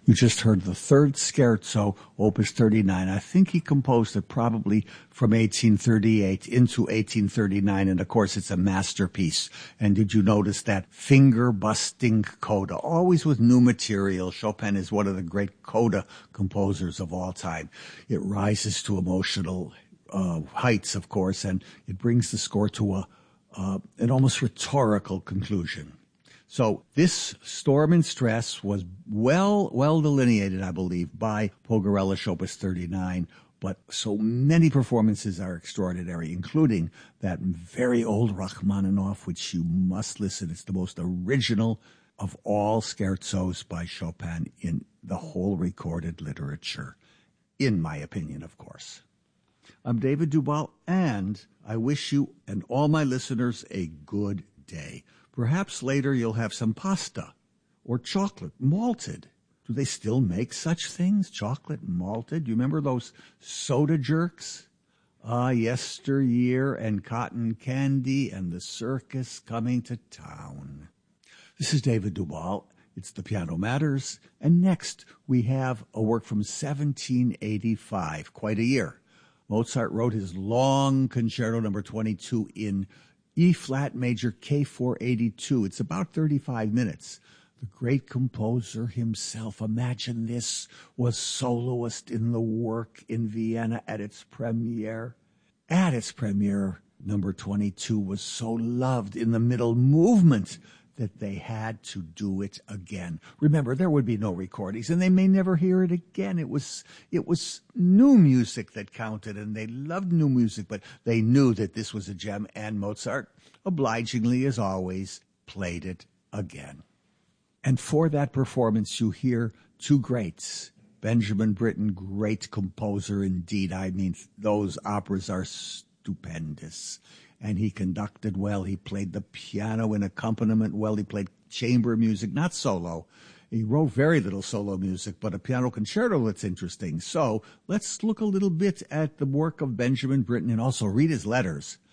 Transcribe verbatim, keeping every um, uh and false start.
You just heard the third scherzo, Opus thirty-nine. I think he composed it probably from eighteen thirty-eight into eighteen thirty-nine, and of course it's a masterpiece. And did you notice that finger-busting coda, always with new material? Chopin is one of the great coda composers of all time. It rises to emotional uh, heights, of course, and it brings the score to a uh, an almost rhetorical conclusion. So this storm and stress was well, well delineated, I believe, by Pogorella's Opus thirty-nine. But so many performances are extraordinary, including that very old Rachmaninoff, which you must listen. It's the most original of all scherzos by Chopin in the whole recorded literature, in my opinion, of course. I'm David Duvall, and I wish you and all my listeners a good day. Perhaps later you'll have some pasta or chocolate malted. Do they still make such things, chocolate malted? Do you remember those soda jerks? Ah, yesteryear, and cotton candy and the circus coming to town. This is David Duvall. It's The Piano Matters. And next we have a work from seventeen eighty-five, quite a year. Mozart wrote his long concerto number twenty-two in E-flat major K four eighty-two. It's about thirty-five minutes. The great composer himself, imagine this, was soloist in the work in Vienna at its premiere. At its premiere, number twenty-two was so loved in the middle movement that they had to do it again. Remember, there would be no recordings, and they may never hear it again. It was it was new music that counted, and they loved new music, but they knew that this was a gem, and Mozart, obligingly as always, played it again. And for that performance, you hear two greats. Benjamin Britten, great composer indeed. I mean, those operas are stupendous. And he conducted well. He played the piano in accompaniment well. He played chamber music, not solo. He wrote very little solo music, but a piano concerto that's interesting. So let's look a little bit at the work of Benjamin Britten and also read his letters.